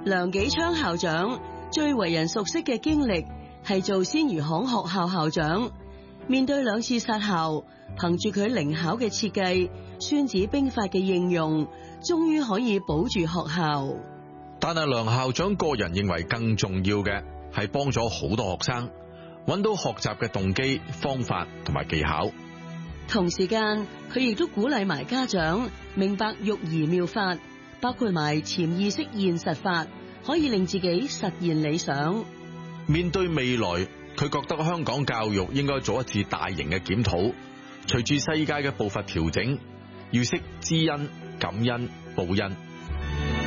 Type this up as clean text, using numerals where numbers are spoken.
梁紀昌校長最為人熟悉嘅經歷係做鮮魚行學校校長，面對2次殺校，憑住佢靈巧嘅設計，孫子兵法嘅應用，終於可以保住學校。 但係梁校長個人認為更重要嘅係幫咗好多學生揾到學習嘅動機、方法同埋技巧。 同時間，佢亦都鼓勵埋家長明白育兒妙法，包括埋潛意識現實法，可以令自己實現理想。 面對未來，佢覺得香港教育應該做一次大型嘅檢討，隨住世界嘅步伐調整，要識知恩、感恩、報恩。